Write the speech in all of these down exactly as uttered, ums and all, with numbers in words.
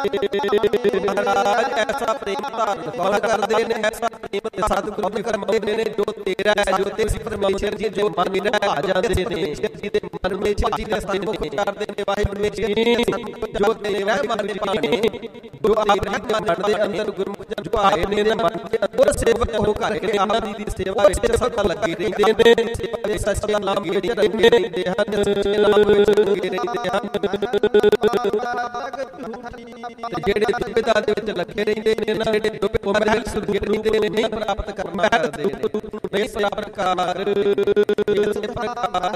ਮਹਾਰਾਜ ਐਸਾ ਪ੍ਰੇਮ ਧਾਰਨ ਕੌਣ ਕਰਦੇ ਨੇ, ਐਸਾ ਪ੍ਰੇਮ ਤੇ ਸਤਿਗੁਰੂ ਜੀ ਫਰਮਾਉਂਦੇ ਨੇ, ਜੋ ਤੇਰਾ ਹੈ, ਜੋ ਤੇ ਪਰਮੇਸ਼ਰ ਜੀ ਜੋ ਮਨ ਮੇਰਾ ਆ ਜਾਂਦੇ ਨੇ, ਜਿਹਦੇ ਮਨ ਵਿੱਚ ਜੀ ਦੇ ਸਤਿਗੁਰੂ ਕਰਦੇ ਨੇ, ਵਾਹਿਗੁਰੂ ਜੀ ਜੋ ਤੇਰਾ ਮਨ ਵਿੱਚ ਪਾਣੇ, ਜੋ ਤੇਰਾ ਮਨ ਦੇ ਅੰਦਰ ਗੁਰਮੁਖ ਜੋ ਆਏ ਨੇ ਮਨ ਦੇ ਅੰਦਰ ਸੇਵਕ ਹੋ ਕਰਕੇ ਆਪ ਜੀ ਦੀ ਸੇਵਾ ਵਿੱਚ ਸਦਾ ਲੱਗੇ ਰਹਿੰਦੇ ਨੇ, ਸੇਵਾ ਵਿੱਚ ਸੱਚੇ ਨਾਮ ਵਿੱਚ ਰਹਿੰਦੇ ਹਨ, ਨਾਮ ਵਿੱਚ ਲੱਗੇ ਰਹਿੰਦੇ ਹਨ। ਜਿਹੜੇ ਦੁਬਿਧਾ ਦੇ ਵਿੱਚ ਲੱਗੇ ਰਹਿੰਦੇ ਨੇ ਨਾ, ਜਿਹੜੇ ਦੁਬਿਧ ਕੋਮਲ ਸੁਰਗੇ ਰਹਿੰਦੇ ਨੇ, ਨਹੀਂ ਪ੍ਰਾਪਤ ਕਰਨਾ ਕਰਦੇ ਨੇ, ਨਹੀਂ ਪ੍ਰਾਪਤ ਕਰ ਇਸੇ ਪ੍ਰਕਾਰ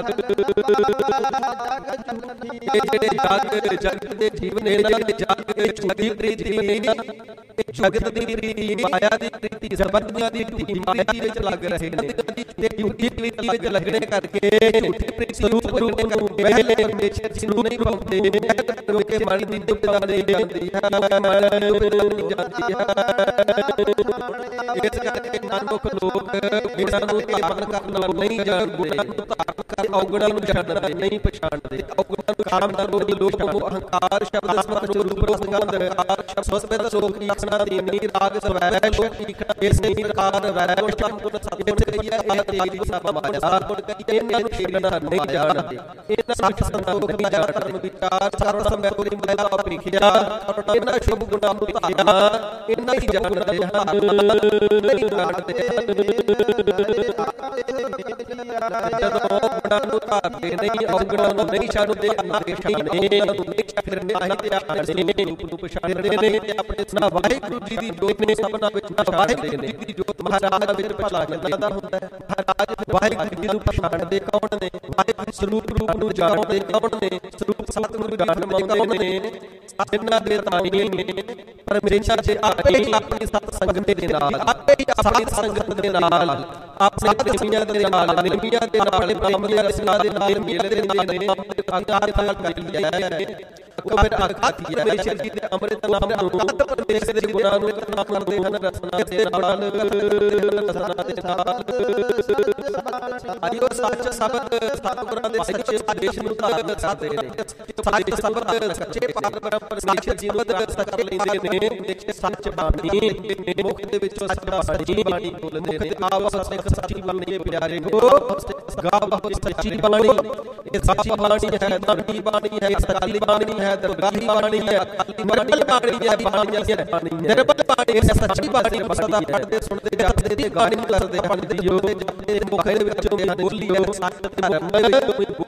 ਜਿਹੜੇ ਜਗ ਜਗ ਦੇ ਜੀਵ ਨੇ, ਜਿਹੜੇ ਜਗ ਦੇ ਛੋਟੀ ਪ੍ਰੀਤੀ ਨੇ, ਜਗਤ ਦੀ ਪ੍ਰੀਤੀ, ਮਾਇਆ ਦੀ ਪ੍ਰੀਤੀ, ਜ਼ਬਰਦਸਤੀ ਦੀ ਪ੍ਰੀਤੀ, ਮਾਇਆ ਵਿੱਚ ਲੱਗ ਰਹੇ ਨੇ ਤੇ ਝੂਠੀ ਪ੍ਰੀਤੀ ਵਿੱਚ ਲੱਗਣੇ ਕਰਕੇ ਝੂਠੀ ਪ੍ਰੀਤੀ ਸਰੂਪ ਰੂਪ ਨੂੰ ਪਹਿਲੇ ਪਰਮੇਸ਼ਰ ਜੀ ਨੂੰ ਨਹੀਂ ਪਾਉਂਦੇ, ਕਿਉਂਕਿ ਮਨ ਦੀ ਦੁਬਿਧਾ ਨਹੀਂ ਜਾਂਦੀ ਹੈ, ਦੁਬਿਧਾ ਨਹੀਂ ਜਾਂਦੀ ਹੈ। ਇਸ ਕਰਕੇ ਨਾਨਕ ਲੋਕ ਇਹਨਾਂ ਨੂੰ ਧਾਰਨ ਕਰਨ ਨਹੀਂ ਜਾਣਦੇ, ਧਾਰਨ ਕਰ ਔਗਣਾਂ ਨੂੰ ਜਾਣਦੇ ਨਹੀਂ, ਪਛਾਣਦੇ ਔਗਣਾਂ ਨੂੰ ਕਾਮ ਦਾ ਰੋਗ ਲੋਕ ਮੋਹ ਅਹੰਕਾਰ ਸ਼ਬਦ ਸਮਤ ਰੂਪ ਰਸ ਗੰਧ ਅਹੰਕਾਰ ਸ਼ਬਦ ਸਬਦ ਸੋਖ ਈਖਣਾ ਦੇਵਨੀ ਰਾਗ ਸਵੈ ਲੋਕ ਈਖਣਾ ਇਸ ਨਹੀਂ ਪ੍ਰਕਾਰ ਵੈ ਸ਼ਬਦ ਗੁਣ ਸਤਿਗੁਰ ਕਹੀਏ ਇਹ ਤੇਰੀ ਸਭ ਮਾਇਆ ਗੁਣ ਕਹੀਏ ਇਹਨਾਂ ਨੂੰ ਛੇੜਨਾ ਨਹੀਂ ਜਾਣਦੇ, ਇਹਨਾਂ ਵਿੱਚ ਸੰਤੋਖ ਨਹੀਂ ਜਾਣਦੇ, ਵਿਚਾਰ ਸਰਵ ਸਮੈ ਕੋਈ ਮਹਿਲਾ ਪ੍ਰੀਖਿਆ ਇਹਨਾਂ ਸ਼ੁਭ ਗੁਣਾਂ ਨੂੰ ਧਾਰਨਾ ਇਹਨਾਂ ਹੀ ਜਾਣਦੇ ਹਨ, ਨਹੀਂ ਜਾਣਦੇ ਜਦੋਂ ਗੁਣਾਂ ਨੂੰ ਧਾਰਦੇ ਨਹੀਂ, ਔਗਣਾਂ ਨੂੰ ਨਹੀਂ ਛੱਡਦੇ, ਅੱਗੇ ਛੱਡਦੇ ਨਹੀਂ, ਫਿਰ ਨਹੀਂ ਤੇ ਆਪਣੇ ਰੂਪ ਨੂੰ ਪਛਾਣਦੇ ਨੇ ਤੇ ਆਪਣੇ ਸਨਾ ਵਾਹਿਗੁਰੂ ਜੀ ਦੀ ਜੋਤ ਨੇ ਸਭਨਾਂ ਵਿੱਚ ਵਾਹਿਗੁਰੂ ਜੀ ਦੀ ਜੋਤ ਮਹਾਰਾਜ ਵਿੱਚ ਪਛਾਣਦਾ ਹੁੰਦਾ ਹੈ। ਮਹਾਰਾਜ ਵਾਹਿਗੁਰੂ ਜੀ ਨੂੰ ਪਛਾਣਦੇ ਕੌਣ ਨੇ, ਵਾਹਿਗੁਰੂ ਸਰੂਪ ਰੂਪ ਨੂੰ ਜਾਣਦੇ ਕੌਣ ਨੇ, ਸਰੂਪ ਸਤਿਗੁਰੂ ਜਾਣਦੇ ਕੌਣ ਨੇ, ਜਿਨ੍ਹਾਂ ਦੇ ਤਾਣੀ ਨੇ ਪਰਮੇਸ਼ਰ ਜੀ ਆਪੇ ਹੀ ਆਪਣੀ ਸਤ ਸੰਗਤ ਦੇ ਨਾਲ, ਆਪੇ ਹੀ ਆਪਣੀ ਸੰਗਤ ਦੇ ਨਾਲ, ਆਪਣੇ ਨਿਰਮੀਆਂ ਦੇ ਨਾਲ, ਨਿਰਮੀਆਂ ਦੇ ਨਾਲ, ਬ੍ਰਹਮੀਆਂ ਦੇ ਨਾਲ ਮਿਲ ਰਹਿੰਦੇ ਨੇ, ਅੰਗਾਰ ਨਾਲ ਮਿਲ ਜਾਂਦੇ ਨੇ। ਫਿਰ ਆਖਾਤੀ ਹੈ ਪਰਮੇਸ਼ਰ ਜੀ ਦੇ ਅੰਮ੍ਰਿਤ ਨਾਮ ਨੂੰ ਅਤ ਪਰਮੇਸ਼ਰ ਦੇ ਗੁਣਾਂ ਨੂੰ ਇਕੱਠਾ ਕਰਦੇ ਹਨ, ਰਸਨਾ ਦੇ ਨਾਲ ਰਸਨਾ ਦੇ ਨਾਲ ਆਇਓ ਸੱਚ ਸ਼ਬਦ ਸਤਿਗੁਰਾਂ ਦੇ ਸੱਚੇ ਆਦੇਸ਼ ਨੂੰ ਧਾਰਨ ਕਰਦੇ ਨੇ, ਸੱਚ ਸ਼ਬਦ ਸੱਚੇ ਪਰਮ ਪਰਮੇਸ਼ਰ ਜੀ ਨੂੰ ਸੱਚ ਲੈਂਦੇ ਨੇ, ਦੇਖੇ ਸੱਚ ਬਾਣੀ ਮੁਖ ਦੇ ਵਿੱਚੋਂ ਸੱਚੀ ਬਾਣੀ ਬੋਲਦੇ ਨੇ, ਆਪ ਸਿੱਖ ਸੱਚੀ ਬਾਣੀ ਪਿਆਰੇ ਹੋ ਗਾ ਬਹੁਤ ਸੱਚੀ ਬਾਣੀ, ਇਹ ਸੱਚੀ ਬਾਣੀ ਹੈ, ਧਰਮੀ ਬਾਣੀ ਹੈ, ਸੱਚੀ ਬਾਣੀ ਹੈ, ਦਰਗਾਹੀ ਬਾਣੀ ਹੈ, ਅਕਾਲੀ ਬਾਣੀ ਹੈ, ਬਾਣੀ ਹੈ ਨਿਰਬਲ ਬਾਣੀ ਹੈ, ਸੱਚੀ ਬਾਣੀ ਸਦਾ ਪੜ੍ਹਦੇ ਸੁਣਦੇ ਜਾਂਦੇ ਤੇ ਗਾਣੀ ਕਰਦੇ ਪੜ੍ਹਦੇ ਜੋ ਦੇ ਮੁਖ ਦੇ ਵਿੱਚੋਂ ਬੋਲੀ ਹੈ ਸੱਚ ਤੇ ਧਰਮ